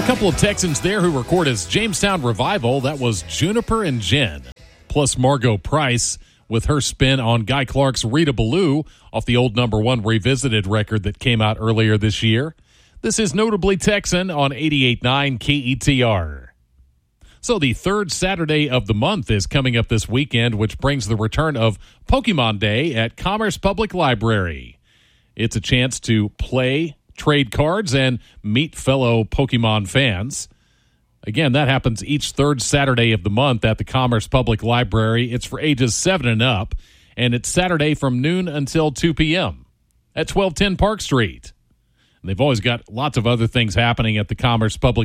A couple of Texans there who record as Jamestown Revival. That was Juniper and Jen. Plus Margot Price with her spin on Guy Clark's Rita Ballou off the old #1 revisited record that came out earlier this year. This is Notably Texan on 88.9 KETR. So the third Saturday of the month is coming up this weekend, which brings the return of Pokemon Day at Commerce Public Library. It's a chance to play, trade cards, and meet fellow Pokemon fans. Again, that happens each third Saturday of the month at the Commerce Public Library. It's for ages 7 and up, and it's Saturday from noon until 2 p.m. at 1210 Park Street. And they've always got lots of other things happening at the Commerce Public